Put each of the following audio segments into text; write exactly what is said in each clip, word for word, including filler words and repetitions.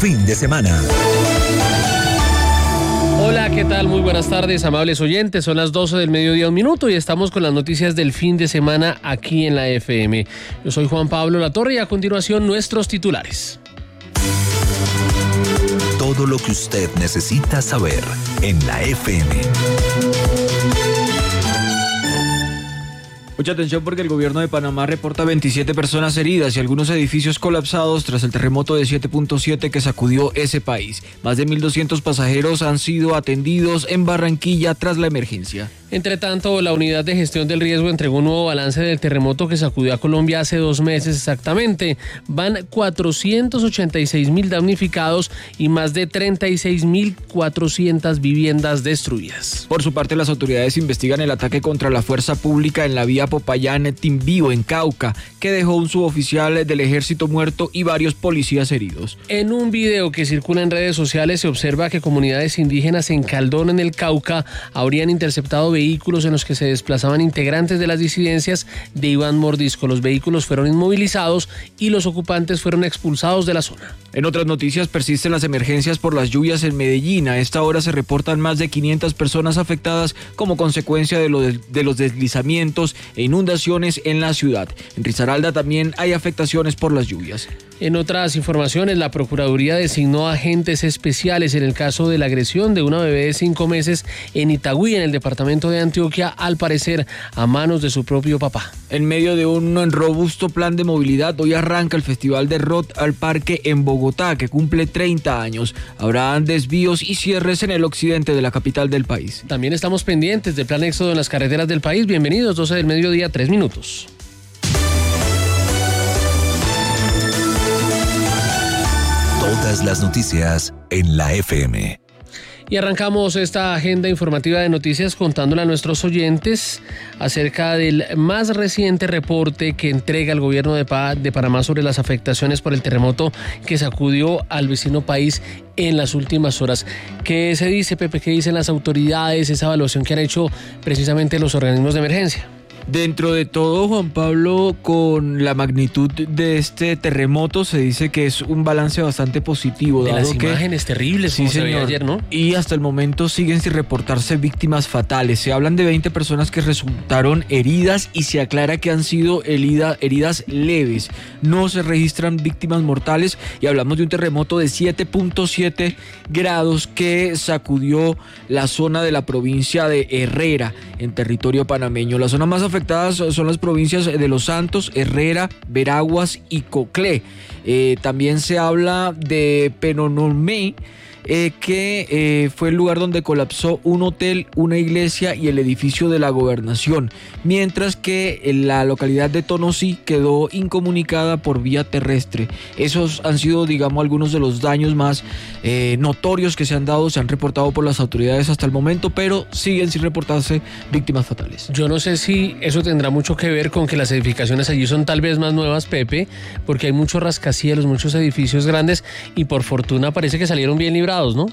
Fin de semana. Hola, ¿qué tal? Muy buenas tardes, amables oyentes. Son las doce del mediodía, un minuto, y estamos con las noticias del fin de semana aquí en la F M. Yo soy Juan Pablo Latorre y a continuación nuestros titulares. Todo lo que usted necesita saber en la F M. Mucha atención porque el gobierno de Panamá reporta veintisiete personas heridas y algunos edificios colapsados tras el terremoto de siete punto siete que sacudió ese país. Más de mil doscientos pasajeros han sido atendidos en Barranquilla tras la emergencia. Entre tanto, la Unidad de Gestión del Riesgo entregó un nuevo balance del terremoto que sacudió a Colombia hace dos meses exactamente. Van cuatrocientos ochenta y seis mil damnificados y más de treinta y seis mil cuatrocientas viviendas destruidas. Por su parte, las autoridades investigan el ataque contra la fuerza pública en la vía Popayán-Timbío, en Cauca, que dejó un suboficial del ejército muerto y varios policías heridos. En un video que circula en redes sociales se observa que comunidades indígenas en Caldón, en el Cauca, habrían interceptado vehículos vehículos en los que se desplazaban integrantes de las disidencias de Iván Mordisco. Los vehículos fueron inmovilizados y los ocupantes fueron expulsados de la zona. En otras noticias, persisten las emergencias por las lluvias en Medellín. A esta hora se reportan más de quinientas personas afectadas como consecuencia de, lo de, de los deslizamientos e inundaciones en la ciudad. En Risaralda también hay afectaciones por las lluvias. En otras informaciones, la Procuraduría designó agentes especiales en el caso de la agresión de una bebé de cinco meses en Itagüí, en el departamento de Antioquia, al parecer a manos de su propio papá. En medio de un robusto plan de movilidad, hoy arranca el Festival de Rock al Parque en Bogotá, que cumple treinta años. Habrá desvíos y cierres en el occidente de la capital del país. También estamos pendientes del plan éxodo en las carreteras del país. Bienvenidos, doce del mediodía, tres minutos. Todas las noticias en la F M. Y arrancamos esta agenda informativa de noticias contándole a nuestros oyentes acerca del más reciente reporte que entrega el gobierno de, pa- de Panamá sobre las afectaciones por el terremoto que sacudió al vecino país en las últimas horas. ¿Qué se dice, Pepe? ¿Qué dicen las autoridades? Esa evaluación que han hecho precisamente los organismos de emergencia. Dentro de todo, Juan Pablo, con la magnitud de este terremoto, se dice que es un balance bastante positivo. De dado las que, imágenes terribles, sí, como se veía señor, ayer, ¿no? Y hasta el momento siguen sin reportarse víctimas fatales. Se hablan de veinte personas que resultaron heridas y se aclara que han sido herida, heridas leves. No se registran víctimas mortales y hablamos de un terremoto de siete punto siete grados que sacudió la zona de la provincia de Herrera, en territorio panameño. La zona más afectadas son las provincias de Los Santos, Herrera, Veraguas y Coclé. Eh, también se habla de Penonomé, eh, que eh, fue el lugar donde colapsó un hotel, una iglesia y el edificio de la gobernación, mientras que en la localidad de Tonosí quedó incomunicada por vía terrestre. Esos han sido, digamos, algunos de los daños más eh, notorios que se han dado, se han reportado por las autoridades hasta el momento, pero siguen sin reportarse víctimas fatales. Yo no sé si eso tendrá mucho que ver con que las edificaciones allí son tal vez más nuevas, Pepe, porque hay muchos rascacielos, muchos edificios grandes y por fortuna parece que salieron bien librados, ¿no?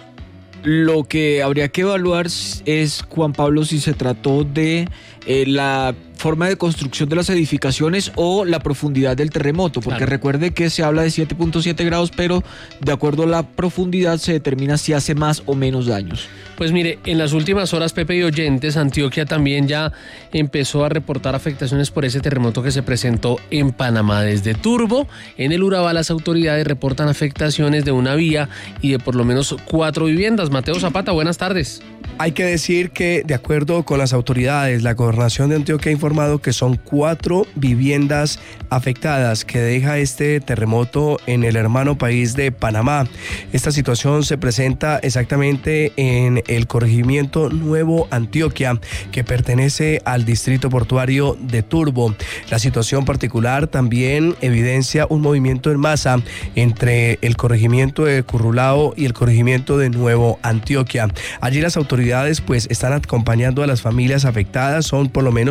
Lo que habría que evaluar es, Juan Pablo, si se trató de eh, la forma de construcción de las edificaciones o la profundidad del terremoto, porque claro, recuerde que se habla de siete punto siete grados, pero de acuerdo a la profundidad se determina si hace más o menos daños. Pues mire, en las últimas horas, Pepe y oyentes, Antioquia también ya empezó a reportar afectaciones por ese terremoto que se presentó en Panamá. Desde Turbo, en el Urabá, las autoridades reportan afectaciones de una vía y de por lo menos cuatro viviendas. Mateo Zapata, buenas tardes. Hay que decir que, de acuerdo con las autoridades, la Gobernación de Antioquia ha informado que son cuatro viviendas afectadas que deja este terremoto en el hermano país de Panamá. Esta situación se presenta exactamente en el corregimiento Nuevo Antioquia, que pertenece al distrito portuario de Turbo. La situación particular también evidencia un movimiento en masa entre el corregimiento de Currulao y el corregimiento de Nuevo Antioquia. Allí las autoridades pues están acompañando a las familias afectadas. Son por lo menos cuatro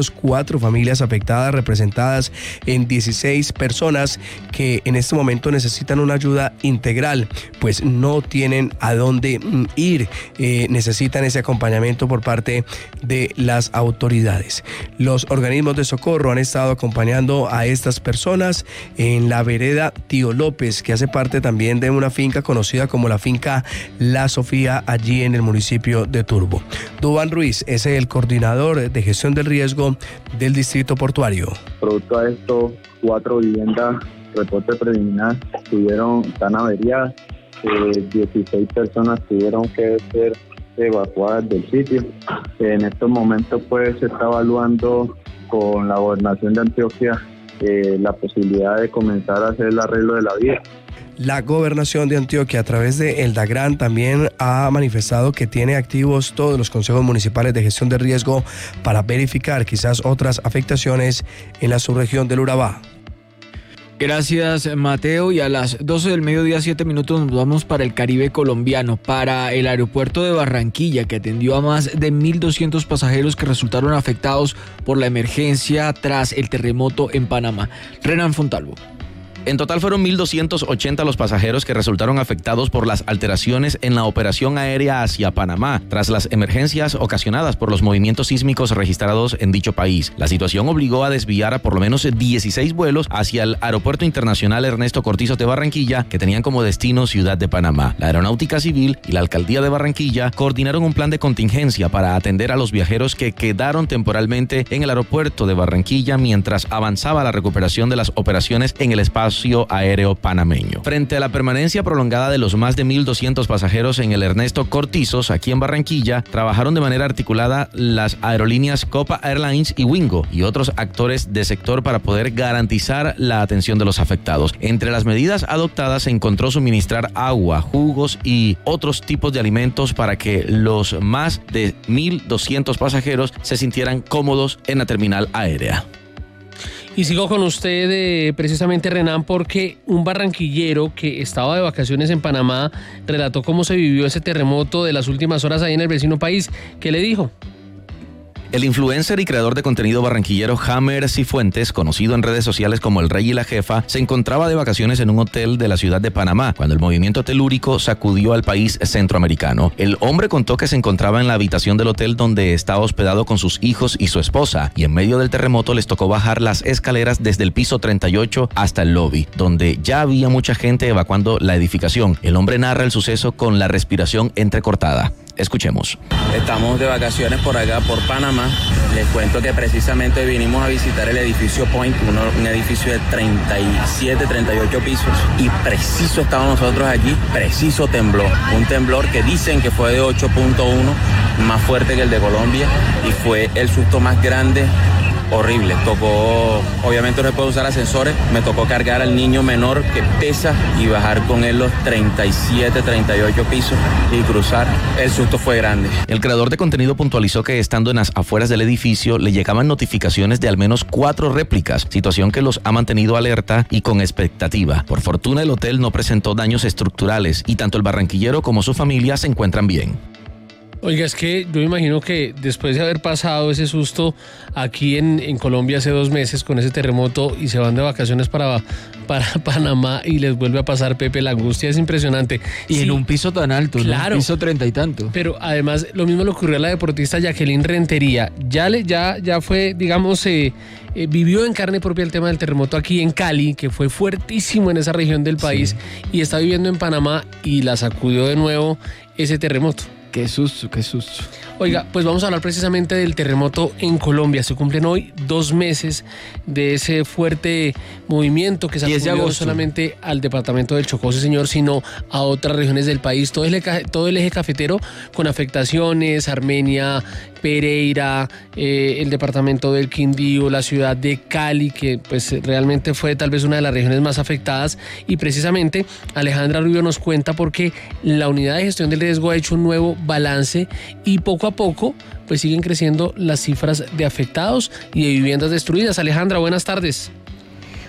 cuatro familias afectadas, representadas en dieciséis personas que en este momento necesitan una ayuda integral, pues no tienen a dónde ir, eh, necesitan ese acompañamiento por parte de las autoridades. Los organismos de socorro han estado acompañando a estas personas en la vereda Tío López, que hace parte también de una finca conocida como la finca La Sofía, allí en el municipio de Turbo. Duván Ruiz es el coordinador de gestión del riesgo del distrito portuario. Producto a esto, cuatro viviendas, reporte preliminar, estuvieron tan averiadas, eh, dieciséis personas tuvieron que ser evacuadas del sitio. En estos momentos pues se está evaluando con la gobernación de Antioquia eh, la posibilidad de comenzar a hacer el arreglo de la vía. La gobernación de Antioquia, a través de el DAGRAN, también ha manifestado que tiene activos todos los consejos municipales de gestión de riesgo para verificar quizás otras afectaciones en la subregión del Urabá. Gracias, Mateo. Y a las doce del mediodía, siete minutos, nos vamos para el Caribe colombiano, para el aeropuerto de Barranquilla, que atendió a más de mil doscientos pasajeros que resultaron afectados por la emergencia tras el terremoto en Panamá. Renan Fontalvo. En total fueron mil doscientos ochenta los pasajeros que resultaron afectados por las alteraciones en la operación aérea hacia Panamá, tras las emergencias ocasionadas por los movimientos sísmicos registrados en dicho país. La situación obligó a desviar a por lo menos dieciséis vuelos hacia el Aeropuerto Internacional Ernesto Cortizos de Barranquilla, que tenían como destino Ciudad de Panamá. La Aeronáutica Civil y la Alcaldía de Barranquilla coordinaron un plan de contingencia para atender a los viajeros que quedaron temporalmente en el aeropuerto de Barranquilla mientras avanzaba la recuperación de las operaciones en el espacio aéreo panameño. Frente a la permanencia prolongada de los más de mil doscientos pasajeros en el Ernesto Cortizos, aquí en Barranquilla, trabajaron de manera articulada las aerolíneas Copa Airlines y Wingo y otros actores de sector para poder garantizar la atención de los afectados. Entre las medidas adoptadas se encontró suministrar agua, jugos y otros tipos de alimentos para que los más de mil doscientos pasajeros se sintieran cómodos en la terminal aérea. Y sigo con usted, eh, precisamente, Renan, porque un barranquillero que estaba de vacaciones en Panamá relató cómo se vivió ese terremoto de las últimas horas ahí en el vecino país. ¿Qué le dijo? El influencer y creador de contenido barranquillero Jamer Cifuentes, conocido en redes sociales como El Rey y la Jefa, se encontraba de vacaciones en un hotel de la ciudad de Panamá cuando el movimiento telúrico sacudió al país centroamericano. El hombre contó que se encontraba en la habitación del hotel donde estaba hospedado con sus hijos y su esposa, y en medio del terremoto les tocó bajar las escaleras desde el piso treinta y ocho hasta el lobby, donde ya había mucha gente evacuando la edificación. El hombre narra el suceso con la respiración entrecortada. Escuchemos. Estamos de vacaciones por acá, por Panamá. Les cuento que precisamente vinimos a visitar el edificio Point, uno, un edificio de treinta y siete, treinta y ocho pisos. Y preciso estábamos nosotros allí, preciso tembló. Un temblor que dicen que fue de ocho punto uno, más fuerte que el de Colombia. Y fue el susto más grande. Horrible, tocó, obviamente no se puede usar ascensores, me tocó cargar al niño menor que pesa y bajar con él los treinta y siete, treinta y ocho pisos y cruzar. El susto fue grande. El creador de contenido puntualizó que estando en las afueras del edificio le llegaban notificaciones de al menos cuatro réplicas, situación que los ha mantenido alerta y con expectativa. Por fortuna el hotel no presentó daños estructurales y tanto el barranquillero como su familia se encuentran bien. Oiga, es que yo me imagino que después de haber pasado ese susto aquí en, en Colombia hace dos meses con ese terremoto y se van de vacaciones para, para Panamá y les vuelve a pasar, Pepe, la angustia es impresionante. Y sí, en un piso tan alto, claro, ¿no? Un piso treinta y tanto. Pero además lo mismo le ocurrió a la deportista Jacqueline Rentería. Ya, le, ya, ya fue, digamos, eh, eh, vivió en carne propia el tema del terremoto aquí en Cali, que fue fuertísimo en esa región del país, sí, y está viviendo en Panamá y la sacudió de nuevo ese terremoto. Qué susto, qué susto. Oiga, pues vamos a hablar precisamente del terremoto en Colombia. Se cumplen hoy dos meses de ese fuerte movimiento que sacudió no solamente al departamento del Chocó, sí señor, sino a otras regiones del país. Todo el, eje, todo el eje cafetero con afectaciones, Armenia, Pereira, eh, el departamento del Quindío, la ciudad de Cali, que pues realmente fue tal vez una de las regiones más afectadas. Y precisamente Alejandra Rubio nos cuenta porque la unidad de gestión del riesgo ha hecho un nuevo balance y poco a poco pues siguen creciendo las cifras de afectados y de viviendas destruidas. Alejandra, buenas tardes.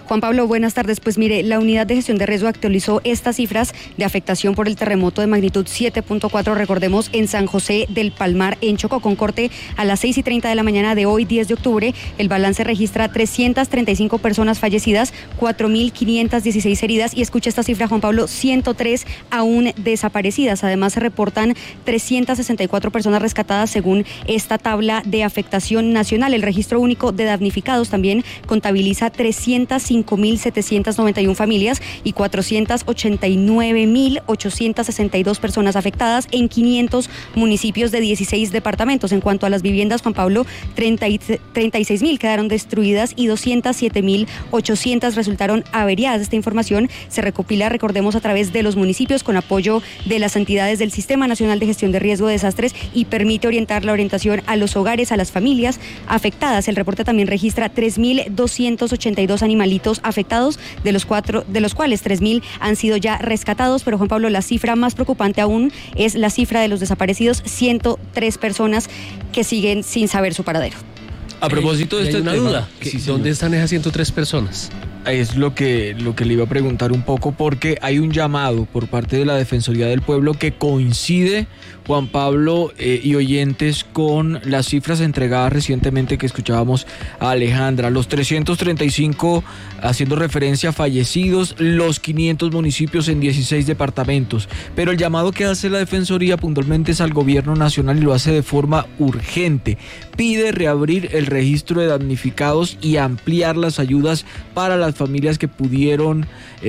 Juan Pablo, buenas tardes. Pues mire, la Unidad de Gestión de Riesgo actualizó estas cifras de afectación por el terremoto de magnitud siete punto cuatro, recordemos, en San José del Palmar, en Chocó, con corte a las seis y treinta de la mañana de hoy, diez de octubre. El balance registra trescientas treinta y cinco personas fallecidas, cuatro mil quinientas dieciséis heridas y escucha esta cifra, Juan Pablo, ciento tres aún desaparecidas. Además, se reportan trescientas sesenta y cuatro personas rescatadas según esta tabla de afectación nacional. El registro único de damnificados también contabiliza trescientas cinco mil setecientas noventa y una familias y cuatrocientas ochenta y nueve mil ochocientas sesenta y dos personas afectadas en quinientos municipios de dieciséis departamentos. En cuanto a las viviendas, Juan Pablo, treinta y seis mil quedaron destruidas y doscientas siete mil ochocientas resultaron averiadas. Esta información se recopila, recordemos, a través de los municipios con apoyo de las entidades del Sistema Nacional de Gestión de Riesgo de Desastres y permite orientar la orientación a los hogares, a las familias afectadas. El reporte también registra tres mil doscientos ochenta y dos animalitos afectados, de los cuatro, de los cuales tres mil han sido ya rescatados. Pero, Juan Pablo, la cifra más preocupante aún es la cifra de los desaparecidos, ciento tres personas que siguen sin saber su paradero. A propósito de hay este una tema, duda, que, sí, ¿dónde están esas ciento tres personas? Es lo que, lo que le iba a preguntar un poco, porque hay un llamado por parte de la Defensoría del Pueblo que coincide, Juan Pablo eh, y oyentes, con las cifras entregadas recientemente que escuchábamos a Alejandra. Los trescientos treinta y cinco haciendo referencia a fallecidos, los quinientos municipios en dieciséis departamentos. Pero el llamado que hace la Defensoría puntualmente es al gobierno nacional y lo hace de forma urgente. Pide reabrir el registro de damnificados y ampliar las ayudas para las familias que pudieron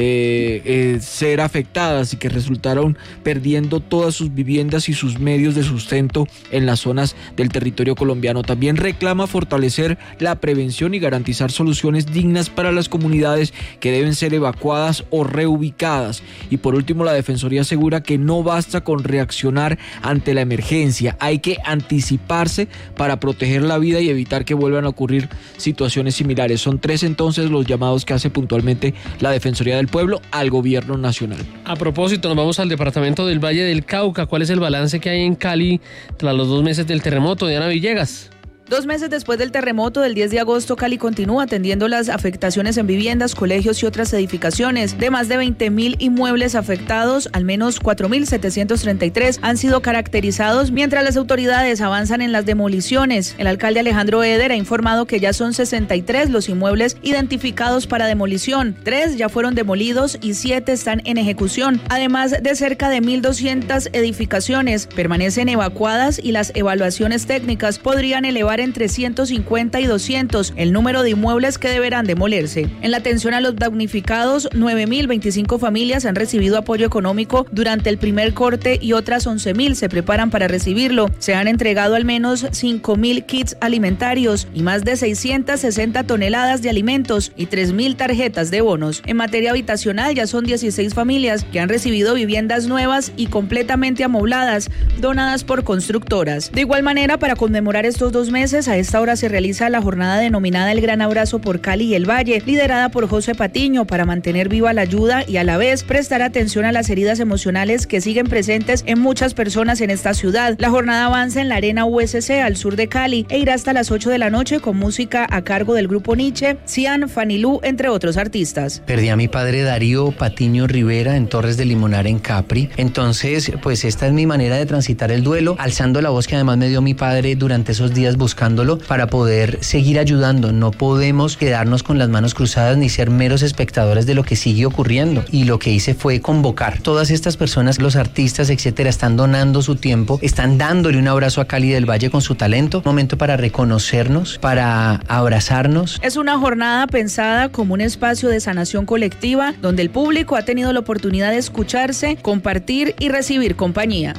eh, eh, ser afectadas y que resultaron perdiendo todas sus viviendas y sus medios de sustento en las zonas del territorio colombiano. También reclama fortalecer la prevención y garantizar soluciones dignas para las comunidades que deben ser evacuadas o reubicadas. Y por último, la Defensoría asegura que no basta con reaccionar ante la emergencia, hay que anticiparse para proteger la vida y evitar que vuelvan a ocurrir situaciones similares. Son tres entonces los llamados que hace puntualmente la Defensoría del Pueblo al gobierno nacional. A propósito, nos vamos al departamento del Valle del Cauca. ¿Cuál es el balance que hay en Cali tras los dos meses del terremoto? Diana Villegas. Dos meses después del terremoto del diez de agosto, Cali continúa atendiendo las afectaciones en viviendas, colegios y otras edificaciones. De más de veinte mil inmuebles afectados, al menos cuatro mil setecientos treinta y tres han sido caracterizados, mientras las autoridades avanzan en las demoliciones. El alcalde Alejandro Eder ha informado que ya son sesenta y tres los inmuebles identificados para demolición. Tres ya fueron demolidos y siete están en ejecución. Además de cerca de mil doscientas edificaciones permanecen evacuadas y las evaluaciones técnicas podrían elevar entre ciento cincuenta y doscientos el número de inmuebles que deberán demolerse. En la atención a los damnificados, nueve mil veinticinco familias han recibido apoyo económico durante el primer corte y otras once mil se preparan para recibirlo. Se han entregado al menos cinco mil kits alimentarios y más de seiscientas sesenta toneladas de alimentos y tres mil tarjetas de bonos. En materia habitacional, ya son dieciséis familias que han recibido viviendas nuevas y completamente amobladas, donadas por constructoras. De igual manera, para conmemorar estos dos meses, a esta hora se realiza la jornada denominada El Gran Abrazo por Cali y el Valle, liderada por José Patiño, para mantener viva la ayuda y a la vez prestar atención a las heridas emocionales que siguen presentes en muchas personas en esta ciudad. La jornada avanza en la Arena U S C al sur de Cali e irá hasta las ocho de la noche con música a cargo del grupo Nietzsche, Cian, Fanilú, entre otros artistas. Perdí a mi padre Darío Patiño Rivera en Torres de Limonar, en Capri. Entonces, pues esta es mi manera de transitar el duelo, alzando la voz que además me dio mi padre durante esos días buscando para poder seguir ayudando. No podemos quedarnos con las manos cruzadas ni ser meros espectadores de lo que sigue ocurriendo. Y lo que hice fue convocar. Todas estas personas, los artistas, etcétera, están donando su tiempo, están dándole un abrazo a Cali del Valle con su talento. Momento para reconocernos, para abrazarnos. Es una jornada pensada como un espacio de sanación colectiva donde el público ha tenido la oportunidad de escucharse, compartir y recibir compañía.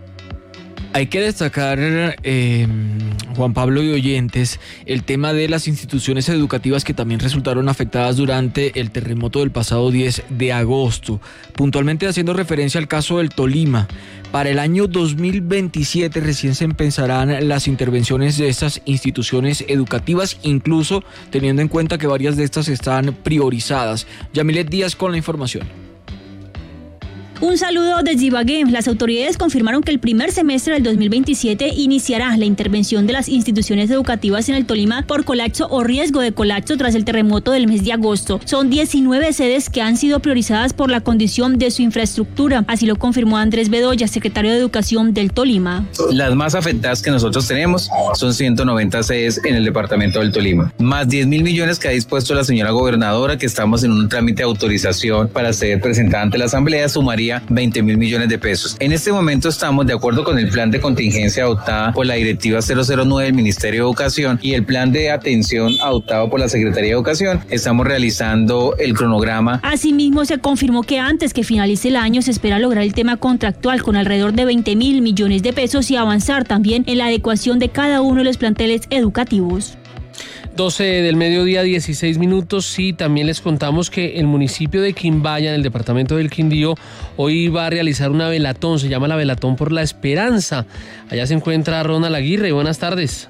Hay que destacar, eh, Juan Pablo y oyentes, el tema de las instituciones educativas que también resultaron afectadas durante el terremoto del pasado diez de agosto. Puntualmente haciendo referencia al caso del Tolima. Para el año dos mil veintisiete recién se empezarán las intervenciones de estas instituciones educativas, incluso teniendo en cuenta que varias de estas están priorizadas. Yamilet Díaz con la información. Un saludo desde Ibagué. Las autoridades confirmaron que el primer semestre del dos mil veintisiete iniciará la intervención de las instituciones educativas en el Tolima por colapso o riesgo de colapso tras el terremoto del mes de agosto. Son diecinueve sedes que han sido priorizadas por la condición de su infraestructura. Así lo confirmó Andrés Bedoya, secretario de Educación del Tolima. Las más afectadas que nosotros tenemos son ciento noventa sedes en el departamento del Tolima, más diez mil millones que ha dispuesto la señora gobernadora, que estamos en un trámite de autorización para ser presentada ante la Asamblea, sumaría veinte mil millones de pesos. En este momento estamos de acuerdo con el plan de contingencia adoptada por la directiva cero cero nueve del Ministerio de Educación y el plan de atención adoptado por la Secretaría de Educación. Estamos realizando el cronograma. Asimismo, se confirmó que antes que finalice el año se espera lograr el tema contractual con alrededor de veinte mil millones de pesos y avanzar también en la adecuación de cada uno de los planteles educativos. doce del mediodía, dieciséis minutos, y también les contamos que el municipio de Quimbaya, en el departamento del Quindío, hoy va a realizar una velatón, se llama la Velatón por la Esperanza. Allá se encuentra Ronald Aguirre. Buenas tardes.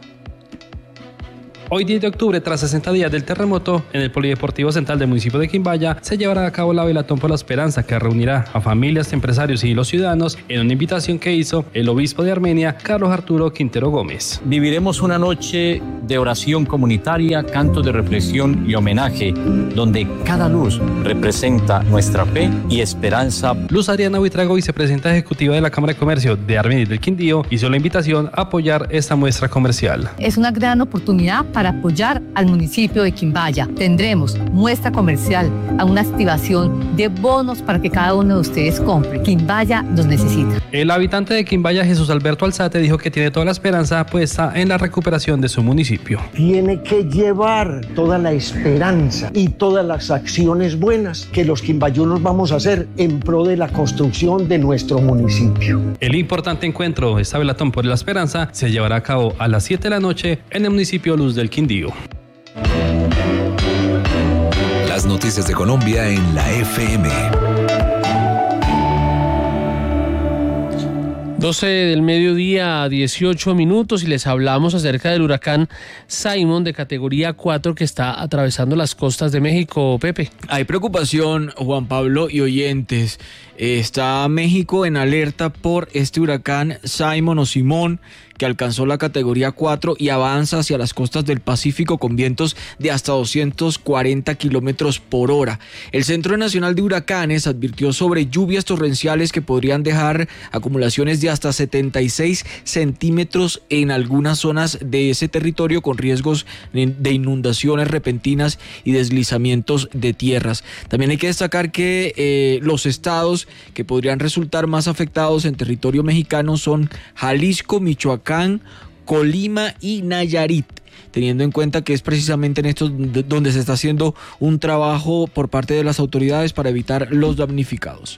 Hoy diez de octubre, tras sesenta días del terremoto, en el Polideportivo Central del municipio de Quimbaya se llevará a cabo la Velatón por la Esperanza, que reunirá a familias, empresarios y los ciudadanos en una invitación que hizo el obispo de Armenia, Carlos Arturo Quintero Gómez. Viviremos una noche de oración comunitaria, canto de reflexión y homenaje, donde cada luz representa nuestra fe y esperanza. Luz Adriana Buitrago, vicepresidenta ejecutiva de la Cámara de Comercio de Armenia y del Quindío, hizo la invitación a apoyar esta muestra comercial. Es una gran oportunidad para apoyar al municipio de Quimbaya. Tendremos muestra comercial, a una activación de bonos para que cada uno de ustedes compre. Quimbaya los necesita. El habitante de Quimbaya, Jesús Alberto Alzate, dijo que tiene toda la esperanza puesta en la recuperación de su municipio. Tiene que llevar toda la esperanza y todas las acciones buenas que los quimbayunos vamos a hacer en pro de la construcción de nuestro municipio. El importante encuentro, esta Velatón por la Esperanza, se llevará a cabo a las siete de la noche en el municipio Luz del Quindío. Las noticias de Colombia en la F M. doce del mediodía, dieciocho minutos, y les hablamos acerca del huracán Simon de categoría cuatro que está atravesando las costas de México. Pepe. Hay preocupación, Juan Pablo y oyentes. Está México en alerta por este huracán Simon o Simón, que alcanzó la categoría cuatro y avanza hacia las costas del Pacífico con vientos de hasta doscientos cuarenta kilómetros por hora. El Centro Nacional de Huracanes advirtió sobre lluvias torrenciales que podrían dejar acumulaciones de hasta setenta y seis centímetros en algunas zonas de ese territorio, con riesgos de inundaciones repentinas y deslizamientos de tierras. También hay que destacar que eh, los estados que podrían resultar más afectados en territorio mexicano son Jalisco, Michoacán, Colima y Nayarit, teniendo en cuenta que es precisamente en estos donde se está haciendo un trabajo por parte de las autoridades para evitar los damnificados.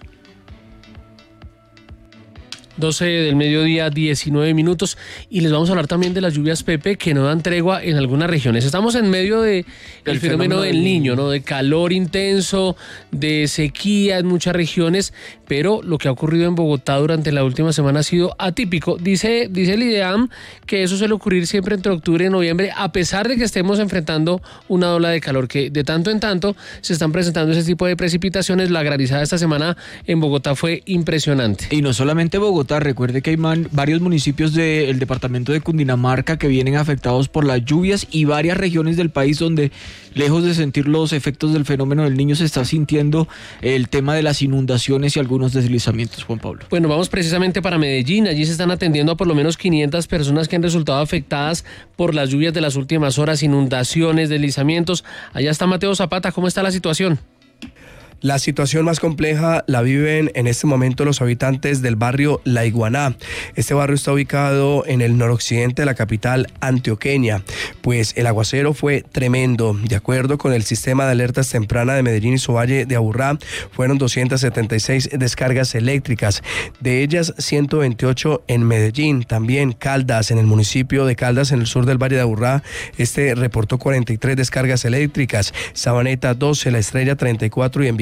doce del mediodía, diecinueve minutos, y les vamos a hablar también de las lluvias, Pepe, que no dan tregua en algunas regiones. Estamos en medio de el fenómeno del Niño, ¿no? De calor intenso, de sequía en muchas regiones, pero lo que ha ocurrido en Bogotá durante la última semana ha sido atípico. Dice, dice el IDEAM que eso suele ocurrir siempre entre octubre y noviembre, a pesar de que estemos enfrentando una ola de calor, que de tanto en tanto se están presentando ese tipo de precipitaciones. La granizada esta semana en Bogotá fue impresionante. Y no solamente Bogotá. Recuerde que hay man, varios municipios del departamento de Cundinamarca que vienen afectados por las lluvias, y varias regiones del país donde, lejos de sentir los efectos del fenómeno del Niño, se está sintiendo el tema de las inundaciones y algunos deslizamientos. Juan Pablo. Bueno, vamos precisamente para Medellín. Allí se están atendiendo a por lo menos quinientas personas que han resultado afectadas por las lluvias de las últimas horas, inundaciones, deslizamientos. Allá está Mateo Zapata. ¿Cómo está la situación? La situación más compleja la viven en este momento los habitantes del barrio La Iguaná. Este barrio está ubicado en el noroccidente de la capital antioqueña, pues el aguacero fue tremendo. De acuerdo con el sistema de alertas temprana de Medellín y su valle de Aburrá, fueron doscientas setenta y seis descargas eléctricas, de ellas ciento veintiocho en Medellín. También Caldas, en el municipio de Caldas, en el sur del valle de Aburrá, este reportó cuarenta y tres descargas eléctricas, Sabaneta doce, La Estrella treinta y cuatro y Envigado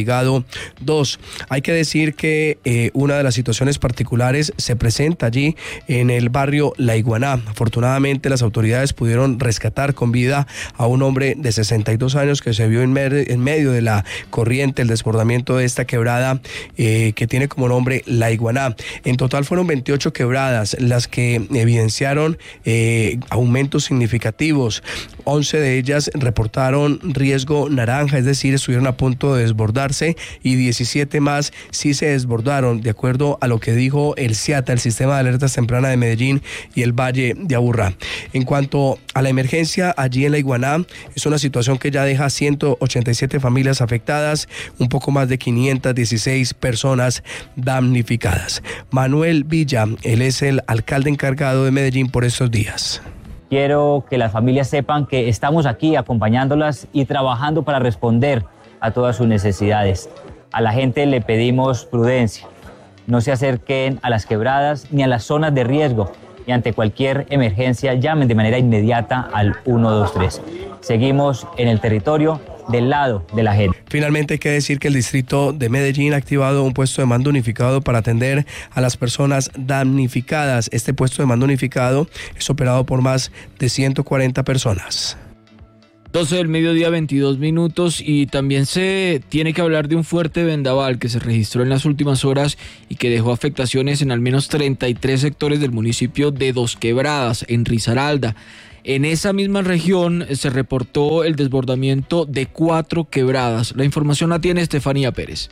Envigado dos. Hay que decir que eh, una de las situaciones particulares se presenta allí en el barrio La Iguaná. Afortunadamente las autoridades pudieron rescatar con vida a un hombre de sesenta y dos años que se vio en, mer- en medio de la corriente, el desbordamiento de esta quebrada eh, que tiene como nombre La Iguaná. En total fueron veintiocho quebradas las que evidenciaron eh, aumentos significativos. once de ellas reportaron riesgo naranja, es decir, estuvieron a punto de desbordarse, y diecisiete más sí se desbordaron, de acuerdo a lo que dijo el SIATA, el Sistema de Alertas Temprana de Medellín y el Valle de Aburrá. En cuanto a la emergencia allí en La Iguaná, es una situación que ya deja ciento ochenta y siete familias afectadas, un poco más de quinientas dieciséis personas damnificadas. Manuel Villa, él es el alcalde encargado de Medellín por estos días. Quiero que las familias sepan que estamos aquí acompañándolas y trabajando para responder a todas sus necesidades. A la gente le pedimos prudencia. No se acerquen a las quebradas ni a las zonas de riesgo, y ante cualquier emergencia llamen de manera inmediata al uno dos tres. Seguimos en el territorio del lado de la gente. Finalmente hay que decir que el distrito de Medellín ha activado un puesto de mando unificado para atender a las personas damnificadas. Este puesto de mando unificado es operado por más de ciento cuarenta personas. doce del mediodía, veintidós minutos, y también se tiene que hablar de un fuerte vendaval que se registró en las últimas horas y que dejó afectaciones en al menos treinta y tres sectores del municipio de Dos Quebradas, en Risaralda. En esa misma región se reportó el desbordamiento de cuatro quebradas. La información la tiene Estefanía Pérez.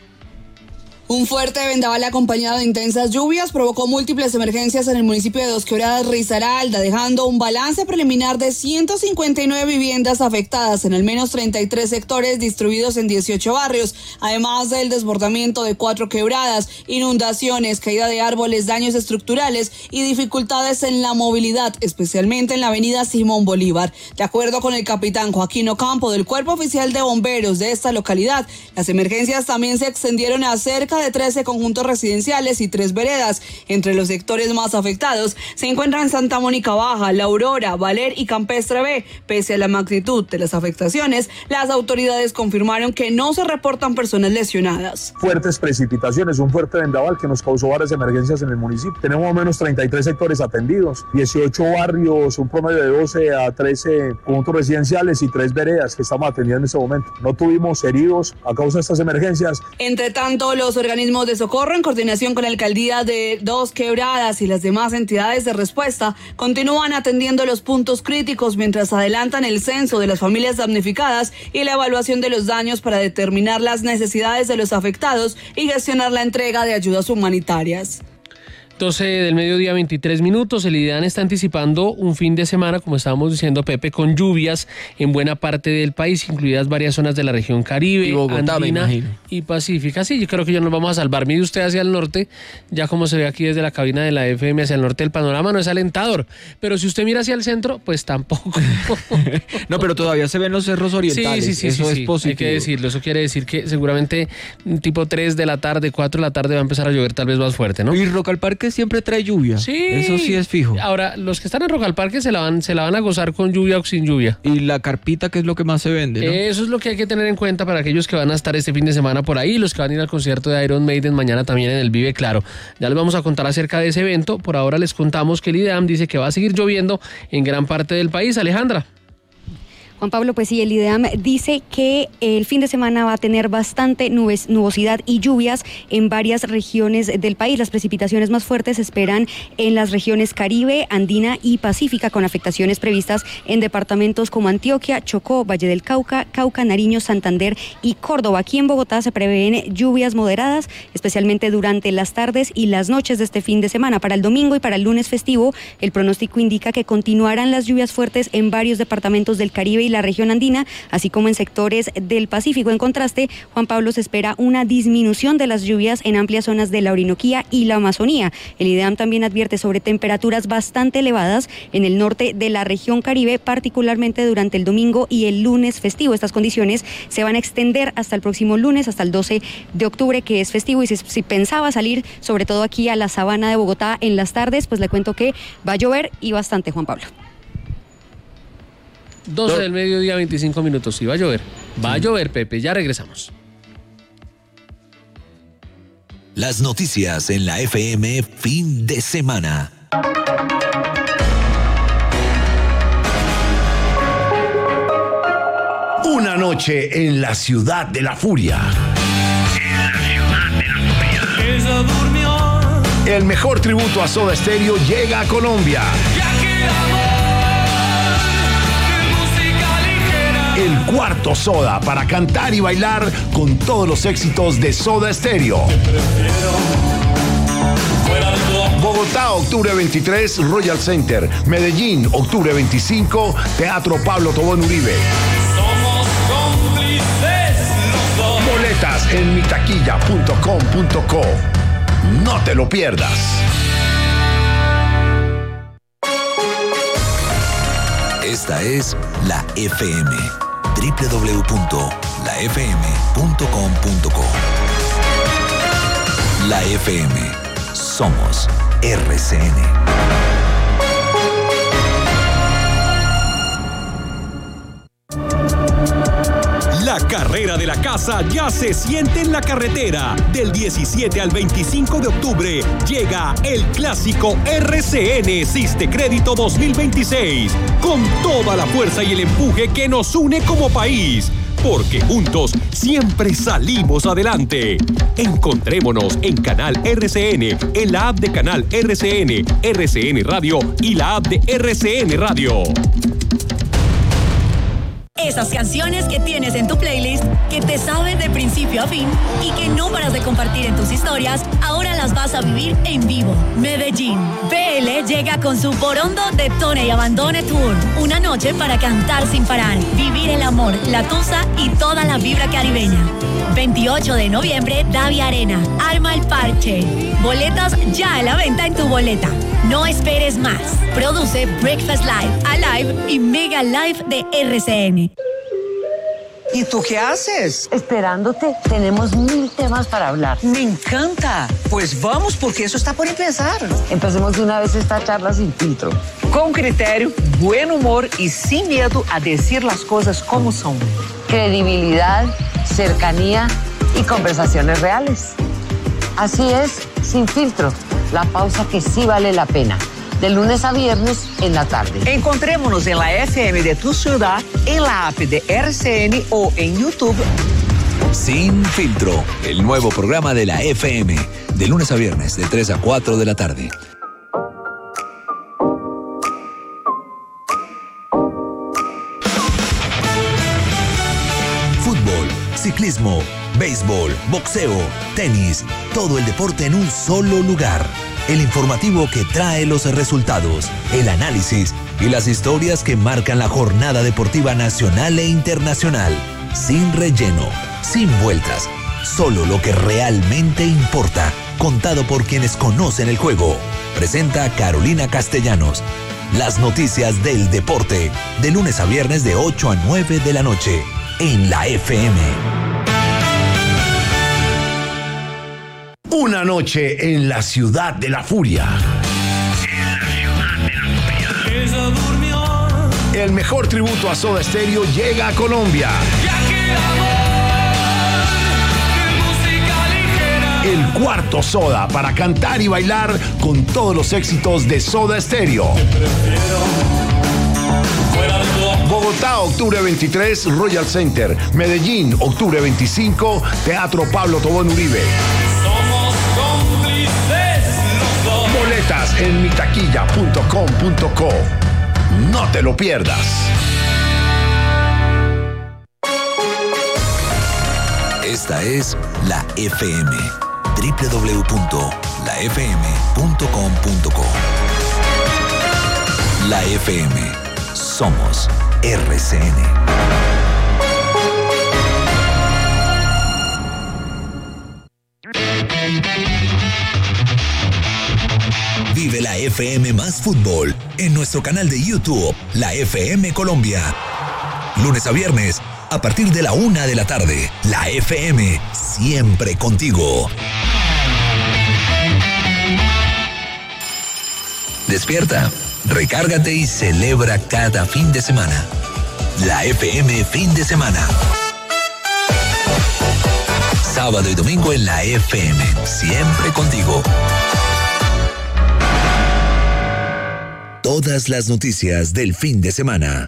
Un fuerte vendaval acompañado de intensas lluvias provocó múltiples emergencias en el municipio de Dos Quebradas, Risaralda, dejando un balance preliminar de ciento cincuenta y nueve viviendas afectadas en al menos treinta y tres sectores distribuidos en dieciocho barrios, además del desbordamiento de cuatro quebradas, inundaciones, caída de árboles, daños estructurales y dificultades en la movilidad, especialmente en la avenida Simón Bolívar. De acuerdo con el capitán Joaquín Ocampo del Cuerpo Oficial de Bomberos de esta localidad, las emergencias también se extendieron a cerca de trece conjuntos residenciales y tres veredas. Entre los sectores más afectados se encuentran Santa Mónica Baja, La Aurora, Valer y Campestre B. Pese a la magnitud de las afectaciones, las autoridades confirmaron que no se reportan personas lesionadas. Fuertes precipitaciones, un fuerte vendaval que nos causó varias emergencias en el municipio. Tenemos más o menos treinta y tres sectores atendidos, dieciocho barrios, un promedio de doce a trece conjuntos residenciales y tres veredas que estamos atendiendo en este momento. No tuvimos heridos a causa de estas emergencias. Entre tanto, los organismos de socorro, en coordinación con la alcaldía de Dos Quebradas y las demás entidades de respuesta, continúan atendiendo los puntos críticos mientras adelantan el censo de las familias damnificadas y la evaluación de los daños para determinar las necesidades de los afectados y gestionar la entrega de ayudas humanitarias. doce del mediodía, veintitrés minutos. El IDEAN está anticipando un fin de semana, como estábamos diciendo, Pepe, con lluvias en buena parte del país, incluidas varias zonas de la región Caribe, y Bogotá, Andina y Pacífica. Sí, yo creo que ya nos vamos a salvar. Mire usted hacia el norte, ya como se ve aquí desde la cabina de la F M hacia el norte, el panorama no es alentador. Pero si usted mira hacia el centro, pues tampoco. No, pero todavía se ven los cerros orientales. Sí, sí, sí. Eso sí, es sí. positivo. Hay que decirlo. Eso quiere decir que seguramente tipo tres de la tarde, cuatro de la tarde va a empezar a llover tal vez más fuerte, ¿no? Y Rock al Parque siempre trae lluvia. Sí. Eso sí es fijo. Ahora, los que están en Rock al Parque se la van, se la van a gozar con lluvia o sin lluvia. Y la carpita, que es lo que más se vende, ¿no? Eso es lo que hay que tener en cuenta para aquellos que van a estar este fin de semana por ahí, los que van a ir al concierto de Iron Maiden mañana también en el Vive Claro. Ya les vamos a contar acerca de ese evento. Por ahora les contamos que el IDEAM dice que va a seguir lloviendo en gran parte del país. Alejandra. Juan Pablo, pues sí, el IDEAM dice que el fin de semana va a tener bastante nubes, nubosidad y lluvias en varias regiones del país. Las precipitaciones más fuertes se esperan en las regiones Caribe, Andina y Pacífica, con afectaciones previstas en departamentos como Antioquia, Chocó, Valle del Cauca, Cauca, Nariño, Santander y Córdoba. Aquí en Bogotá se prevén lluvias moderadas, especialmente durante las tardes y las noches de este fin de semana. Para el domingo y para el lunes festivo, el pronóstico indica que continuarán las lluvias fuertes en varios departamentos del Caribe y la región andina, así como en sectores del Pacífico. En contraste, Juan Pablo, se espera una disminución de las lluvias en amplias zonas de la Orinoquía y la Amazonía. El IDEAM también advierte sobre temperaturas bastante elevadas en el norte de la región Caribe, particularmente durante el domingo y el lunes festivo. Estas condiciones se van a extender hasta el próximo lunes, hasta el doce de octubre, que es festivo, y si, si pensaba salir, sobre todo aquí a la sabana de Bogotá en las tardes, pues le cuento que va a llover y bastante, Juan Pablo. doce del mediodía, veinticinco minutos. Sí, va a llover. Va a llover, Pepe. Ya regresamos. Las noticias en la F M fin de semana. Una noche en la ciudad de la furia. En la ciudad de la furia. Ella durmió. El mejor tributo a Soda Stereo llega a Colombia. El cuarto Soda para cantar y bailar con todos los éxitos de Soda Stereo. Bogotá, octubre veintitrés, Royal Center. Medellín, octubre veinticinco, Teatro Pablo Tobón Uribe. Somos cómplices los dos. Boletas en mitaquilla punto com punto co. No te lo pierdas. Esta es la F M. doble u doble u doble u punto la f m punto com punto co. La F M. Somos R C N. La carrera de la casa ya se siente en la carretera. Del diecisiete al veinticinco de octubre llega el clásico R C N Siste Crédito dos mil veintiséis, con toda la fuerza y el empuje que nos une como país. Porque juntos siempre salimos adelante. Encontrémonos en Canal R C N, en la app de Canal R C N, R C N Radio y la app de R C N Radio. Esas canciones que tienes en tu playlist, que te saben de principio a fin y que no paras de compartir en tus historias, ahora las vas a vivir en vivo. Medellín. B L llega con su Borondo Detone y Abandone Tour. Una noche para cantar sin parar, vivir el amor, la tusa y toda la vibra caribeña. veintiocho de noviembre, Davia Arena. Arma el parche. Boletas ya a la venta en tu boleta. No esperes más. Produce Breakfast Live, Alive y Mega Live de R C N. ¿Y tú qué haces? Esperándote. Tenemos mil temas para hablar. Me encanta. Pues vamos, porque eso está por empezar. Empecemos de una vez esta charla sin filtro. Con criterio, buen humor y sin miedo a decir las cosas como son. Credibilidad, cercanía y conversaciones reales. Así es, sin filtro. La pausa que sí vale la pena. De lunes a viernes en la tarde. Encontrémonos en la F M de tu ciudad, en la app de R C N o en YouTube. Sin filtro, el nuevo programa de la F M. De lunes a viernes, de tres a cuatro de la tarde. Fútbol, ciclismo, béisbol, boxeo, tenis, todo el deporte en un solo lugar. El informativo que trae los resultados, el análisis y las historias que marcan la jornada deportiva nacional e internacional. Sin relleno, sin vueltas, solo lo que realmente importa, contado por quienes conocen el juego. Presenta Carolina Castellanos. Las noticias del deporte, de lunes a viernes de ocho a nueve de la noche, en la F M. Una noche en la ciudad de la furia. En la ciudad de la furia. Ella durmió. El mejor tributo a Soda Stereo llega a Colombia. El cuarto Soda para cantar y bailar con todos los éxitos de Soda Stereo. Bogotá, octubre veintitrés, Royal Center. Medellín, octubre veinticinco, Teatro Pablo Tobón Uribe. Somos cómplices los dos. Boletas en mitaquilla punto com punto co. No te lo pierdas. Esta es la F M. doble u doble u doble u punto la f m punto com punto co. La F M. Somos R C N. Vive la F M más fútbol en nuestro canal de YouTube, la F M Colombia. Lunes a viernes, a partir de la una de la tarde, la F M, siempre contigo. Despierta, recárgate y celebra cada fin de semana. La F M fin de semana. sábado y domingo en la F M. Siempre contigo. Todas las noticias del fin de semana.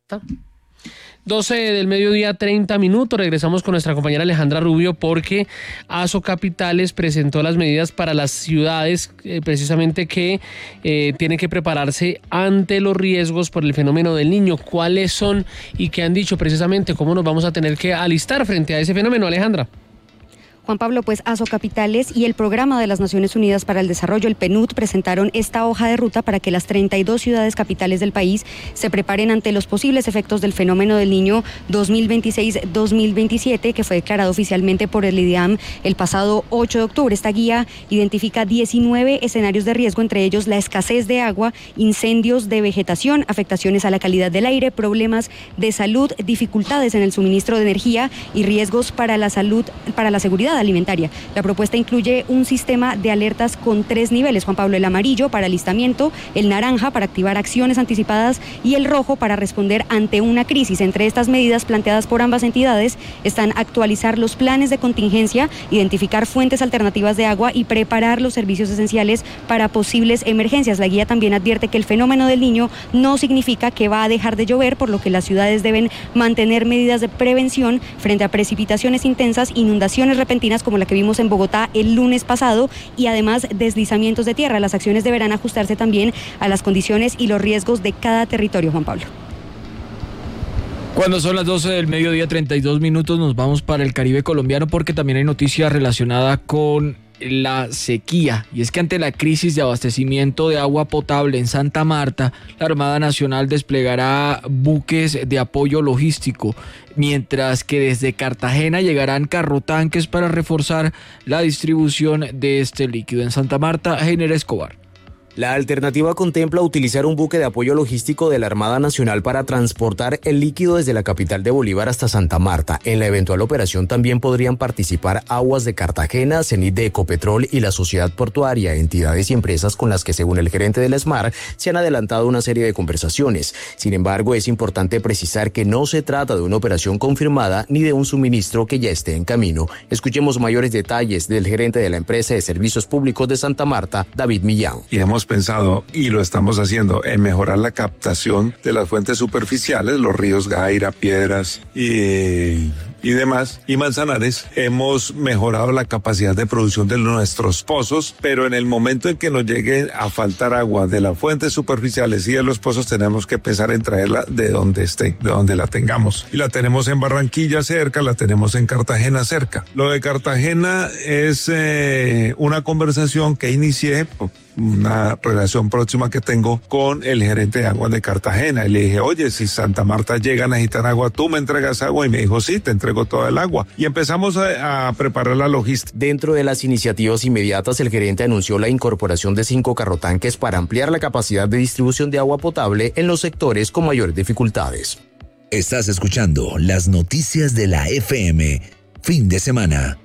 doce del mediodía, treinta minutos. Regresamos con nuestra compañera Alejandra Rubio porque ASO Capitales presentó las medidas para las ciudades eh, precisamente que eh, tienen que prepararse ante los riesgos por el fenómeno del Niño. ¿Cuáles son y qué han dicho precisamente? ¿Cómo nos vamos a tener que alistar frente a ese fenómeno, Alejandra? Juan Pablo, pues ASO Capitales y el Programa de las Naciones Unidas para el Desarrollo, el P N U D, presentaron esta hoja de ruta para que las treinta y dos ciudades capitales del país se preparen ante los posibles efectos del fenómeno del Niño dos mil veintiséis dos mil veintisiete, que fue declarado oficialmente por el I D E A M el pasado ocho de octubre. Esta guía identifica diecinueve escenarios de riesgo, entre ellos la escasez de agua, incendios de vegetación, afectaciones a la calidad del aire, problemas de salud, dificultades en el suministro de energía y riesgos para la salud, para la seguridad alimentaria. La propuesta incluye un sistema de alertas con tres niveles, Juan Pablo: el amarillo para alistamiento, el naranja para activar acciones anticipadas y el rojo para responder ante una crisis. Entre estas medidas planteadas por ambas entidades están actualizar los planes de contingencia, identificar fuentes alternativas de agua y preparar los servicios esenciales para posibles emergencias. La guía también advierte que el fenómeno del Niño no significa que va a dejar de llover, por lo que las ciudades deben mantener medidas de prevención frente a precipitaciones intensas, inundaciones repentinas como la que vimos en Bogotá el lunes pasado y además deslizamientos de tierra. Las acciones deberán ajustarse también a las condiciones y los riesgos de cada territorio, Juan Pablo. Cuando son las doce del mediodía, treinta y dos minutos, nos vamos para el Caribe colombiano porque también hay noticia relacionada con la sequía, y es que ante la crisis de abastecimiento de agua potable en Santa Marta, la Armada Nacional desplegará buques de apoyo logístico, mientras que desde Cartagena llegarán carrotanques para reforzar la distribución de este líquido. En Santa Marta, Heiner Escobar. La alternativa contempla utilizar un buque de apoyo logístico de la Armada Nacional para transportar el líquido desde la capital de Bolívar hasta Santa Marta. En la eventual operación también podrían participar Aguas de Cartagena, Cenit de Ecopetrol y la Sociedad Portuaria, entidades y empresas con las que, según el gerente del ESMAR, se han adelantado una serie de conversaciones. Sin embargo, es importante precisar que no se trata de una operación confirmada ni de un suministro que ya esté en camino. Escuchemos mayores detalles del gerente de la empresa de servicios públicos de Santa Marta, David Millán. Y hemos pensado, y lo estamos haciendo, en mejorar la captación de las fuentes superficiales, los ríos Gaira, Piedras y, y demás, y Manzanares. Hemos mejorado la capacidad de producción de nuestros pozos, pero en el momento en que nos llegue a faltar agua de las fuentes superficiales y de los pozos, tenemos que pensar en traerla de donde esté, de donde la tengamos. Y la tenemos en Barranquilla cerca, la tenemos en Cartagena cerca. Lo de Cartagena es eh, una conversación que inicié, una relación próxima que tengo con el gerente de aguas de Cartagena, y le dije, oye, si Santa Marta llega a necesitar agua, ¿tú me entregas agua? Y me dijo, sí, te entrego toda el agua. Y empezamos a, a preparar la logística. Dentro de las iniciativas inmediatas, el gerente anunció la incorporación de cinco carrotanques para ampliar la capacidad de distribución de agua potable en los sectores con mayores dificultades. Estás escuchando las noticias de la F M, fin de semana.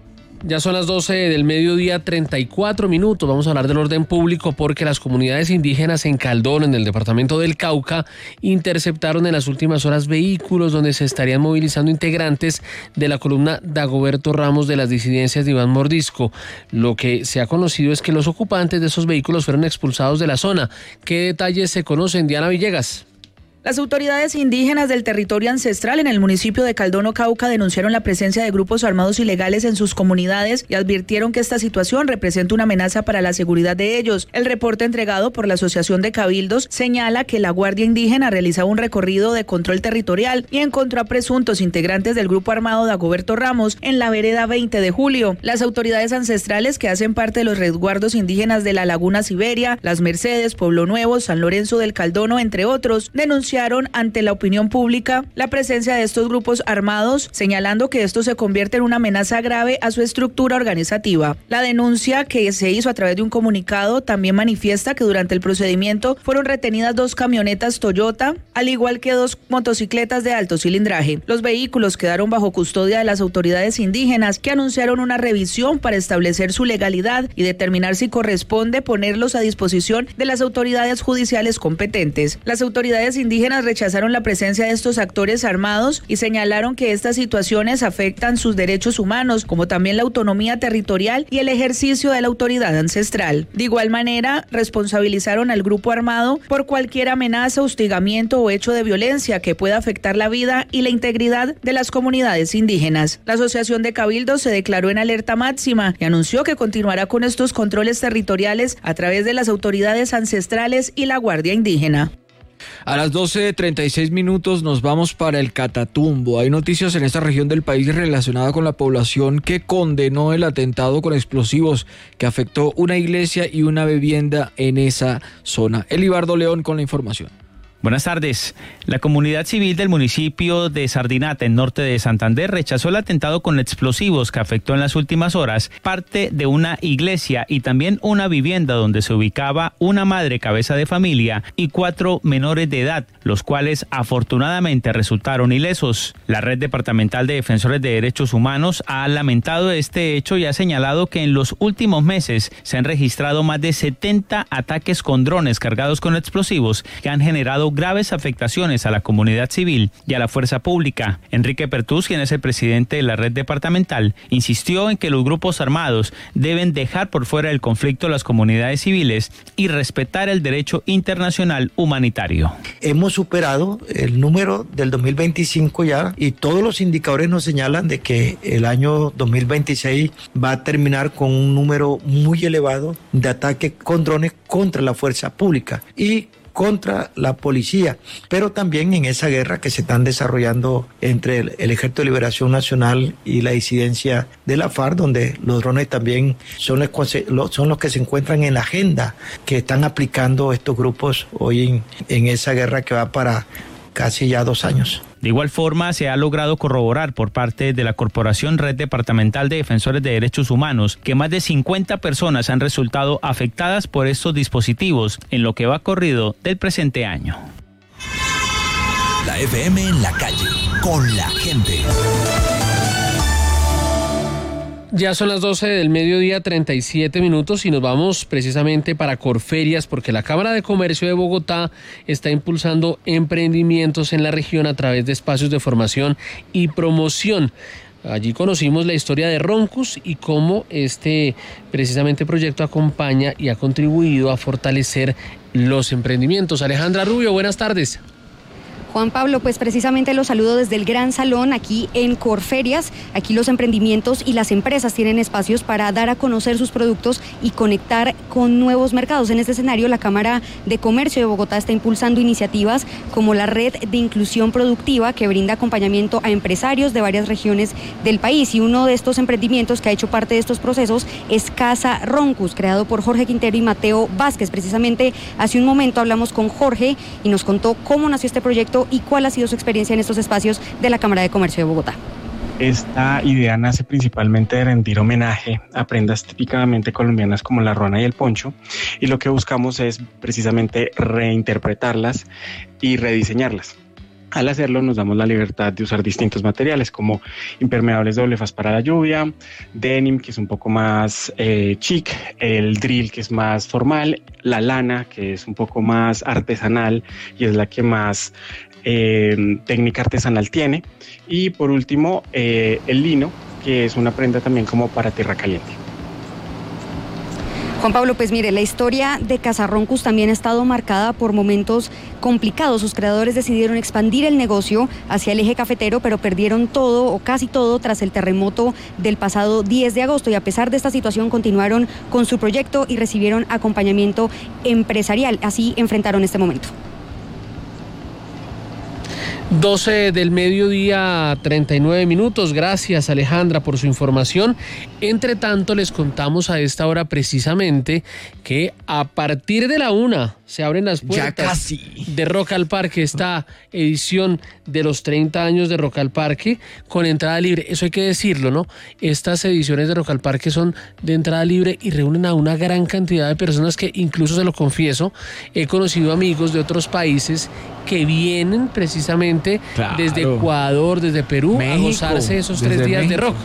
Ya son las doce del mediodía, treinta y cuatro minutos. Vamos a hablar del orden público porque las comunidades indígenas en Caldón, en el departamento del Cauca, interceptaron en las últimas horas vehículos donde se estarían movilizando integrantes de la columna Dagoberto Ramos de las disidencias de Iván Mordisco. Lo que se ha conocido es que los ocupantes de esos vehículos fueron expulsados de la zona. ¿Qué detalles se conocen, Diana Villegas? Las autoridades indígenas del territorio ancestral en el municipio de Caldón, Cauca, denunciaron la presencia de grupos armados ilegales en sus comunidades y advirtieron que esta situación representa una amenaza para la seguridad de ellos. El reporte entregado por la Asociación de Cabildos señala que la Guardia Indígena realizaba un recorrido de control territorial y encontró a presuntos integrantes del grupo armado Dagoberto Ramos en la vereda veinte de julio. Las autoridades ancestrales, que hacen parte de los resguardos indígenas de la Laguna Siberia, Las Mercedes, Pueblo Nuevo, San Lorenzo del Caldono, entre otros, denunciaron ante la opinión pública la presencia de estos grupos armados, señalando que esto se convierte en una amenaza grave a su estructura organizativa. La denuncia, que se hizo a través de un comunicado, también manifiesta que durante el procedimiento fueron retenidas dos camionetas Toyota, al igual que dos motocicletas de alto cilindraje. Los vehículos quedaron bajo custodia de las autoridades indígenas, que anunciaron una revisión para establecer su legalidad y determinar si corresponde ponerlos a disposición de las autoridades judiciales competentes. Las autoridades indígenas indígenas rechazaron la presencia de estos actores armados y señalaron que estas situaciones afectan sus derechos humanos, como también la autonomía territorial y el ejercicio de la autoridad ancestral. De igual manera, responsabilizaron al grupo armado por cualquier amenaza, hostigamiento o hecho de violencia que pueda afectar la vida y la integridad de las comunidades indígenas. La Asociación de Cabildos se declaró en alerta máxima y anunció que continuará con estos controles territoriales a través de las autoridades ancestrales y la Guardia Indígena. A las doce treinta y seis minutos nos vamos para el Catatumbo. Hay noticias en esta región del país relacionada con la población que condenó el atentado con explosivos que afectó una iglesia y una vivienda en esa zona. Elibardo León con la información. Buenas tardes. La comunidad civil del municipio de Sardinata, en norte de Santander, rechazó el atentado con explosivos que afectó en las últimas horas parte de una iglesia y también una vivienda donde se ubicaba una madre cabeza de familia y cuatro menores de edad, los cuales afortunadamente resultaron ilesos. La Red Departamental de Defensores de Derechos Humanos ha lamentado este hecho y ha señalado que en los últimos meses se han registrado más de setenta ataques con drones cargados con explosivos que han generado graves afectaciones a la comunidad civil y a la fuerza pública. Enrique Pertús, quien es el presidente de la red departamental, insistió en que los grupos armados deben dejar por fuera del conflicto las comunidades civiles y respetar el derecho internacional humanitario. Hemos superado el número del dos mil veinticinco ya y todos los indicadores nos señalan de que el año dos mil veintiséis va a terminar con un número muy elevado de ataques con drones contra la fuerza pública y contra la policía, pero también en esa guerra que se están desarrollando entre el, el Ejército de Liberación Nacional y la disidencia de la FARC, donde los drones también son los, son los que se encuentran en la agenda que están aplicando estos grupos hoy en, en esa guerra que va para casi ya dos años. De igual forma, se ha logrado corroborar por parte de la Corporación Red Departamental de Defensores de Derechos Humanos que más de cincuenta personas han resultado afectadas por estos dispositivos en lo que va corrido del presente año. La F M en la calle, con la gente. Ya son las doce del mediodía, treinta y siete minutos, y nos vamos precisamente para Corferias porque la Cámara de Comercio de Bogotá está impulsando emprendimientos en la región a través de espacios de formación y promoción. Allí conocimos la historia de Roncus y cómo este precisamente proyecto acompaña y ha contribuido a fortalecer los emprendimientos. Alejandra Rubio, buenas tardes. Juan Pablo, pues precisamente los saludo desde el Gran Salón aquí en Corferias. Aquí los emprendimientos y las empresas tienen espacios para dar a conocer sus productos y conectar con nuevos mercados. En este escenario, la Cámara de Comercio de Bogotá está impulsando iniciativas como la Red de Inclusión Productiva, que brinda acompañamiento a empresarios de varias regiones del país. Y uno de estos emprendimientos que ha hecho parte de estos procesos es Casa Roncus, creado por Jorge Quintero y Mateo Vázquez. Precisamente hace un momento hablamos con Jorge y nos contó cómo nació este proyecto y cuál ha sido su experiencia en estos espacios de la Cámara de Comercio de Bogotá. Esta idea nace principalmente de rendir homenaje a prendas típicamente colombianas como la ruana y el poncho, y lo que buscamos es precisamente reinterpretarlas y rediseñarlas. Al hacerlo nos damos la libertad de usar distintos materiales como impermeables doble faz para la lluvia, denim, que es un poco más eh, chic, el drill, que es más formal, la lana, que es un poco más artesanal y es la que más eh, técnica artesanal tiene, y por último eh, el lino, que es una prenda también como para tierra caliente. Juan Pablo, pues mire, la historia de Casa Roncus también ha estado marcada por momentos complicados. Sus creadores decidieron expandir el negocio hacia el eje cafetero, pero perdieron todo o casi todo tras el terremoto del pasado diez de agosto. Y a pesar de esta situación continuaron con su proyecto y recibieron acompañamiento empresarial. Así enfrentaron este momento. doce del mediodía, treinta y nueve minutos. Gracias, Alejandra, por su información. Entre tanto, les contamos a esta hora precisamente que a partir de la una se abren las puertas ya casi. de Rock al Parque, esta edición de los treinta años de Rock al Parque con entrada libre. Eso hay que decirlo, ¿no? Estas ediciones de Rock al Parque son de entrada libre y reúnen a una gran cantidad de personas que, incluso se lo confieso, he conocido amigos de otros países que vienen precisamente claro. desde Ecuador, desde Perú, México, a gozarse esos tres días México. de rock.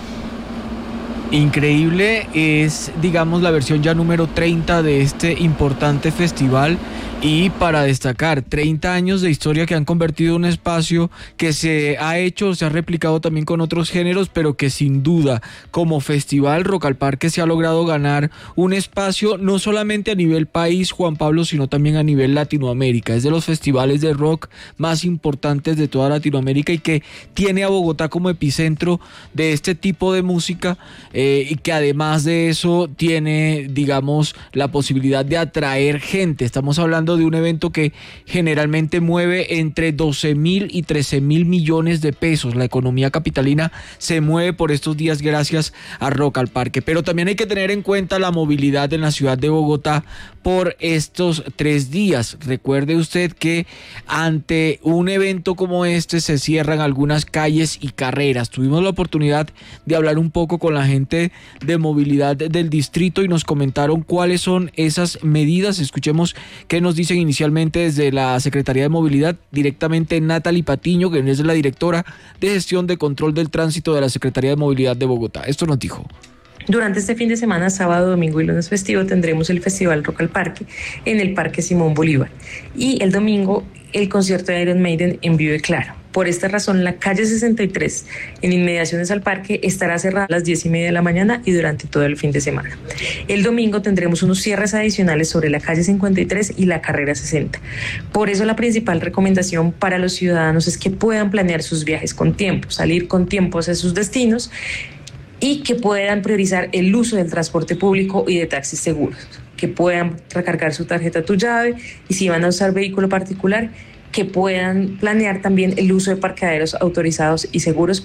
Increíble, es digamos la versión ya número treinta de este importante festival Y para destacar, treinta años de historia que han convertido un espacio que se ha hecho, se ha replicado también con otros géneros, pero que sin duda como festival Rock al Parque se ha logrado ganar un espacio no solamente a nivel país, Juan Pablo, sino también a nivel Latinoamérica. Es de los festivales de rock más importantes de toda Latinoamérica y que tiene a Bogotá como epicentro de este tipo de música eh, y que además de eso tiene, digamos, la posibilidad de atraer gente. Estamos hablando de un evento que generalmente mueve entre doce mil y trece mil millones de pesos. La economía capitalina se mueve por estos días gracias a Rock al Parque. Pero también hay que tener en cuenta la movilidad en la ciudad de Bogotá por estos tres días. Recuerde usted que ante un evento como este se cierran algunas calles y carreras. Tuvimos la oportunidad de hablar un poco con la gente de movilidad del distrito y nos comentaron cuáles son esas medidas. Escuchemos qué nos dicen inicialmente desde la Secretaría de Movilidad, directamente Natalie Patiño, que es la directora de gestión de control del tránsito de la Secretaría de Movilidad de Bogotá. Esto nos dijo. Durante este fin de semana, sábado, domingo y lunes festivo, tendremos el Festival Rock al Parque en el Parque Simón Bolívar. Y el domingo, el concierto de Iron Maiden en vivo y claro. Por esta razón, la calle sesenta y tres, en inmediaciones al parque, estará cerrada a las diez y media de la mañana y durante todo el fin de semana. El domingo tendremos unos cierres adicionales sobre la calle cincuenta y tres y la carrera sesenta. Por eso la principal recomendación para los ciudadanos es que puedan planear sus viajes con tiempo, salir con tiempo hacia sus destinos y que puedan priorizar el uso del transporte público y de taxis seguros, que puedan recargar su tarjeta Tu Llave y si van a usar vehículo particular, que puedan planear también el uso de parqueaderos autorizados y seguros